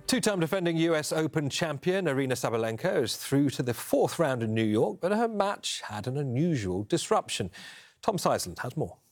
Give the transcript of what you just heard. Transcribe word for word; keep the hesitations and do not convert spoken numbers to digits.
Two-time defending U S Open champion Aryna Sabalenka is through to the fourth round in New York, but her match had an unusual disruption. Tom Seisland has more.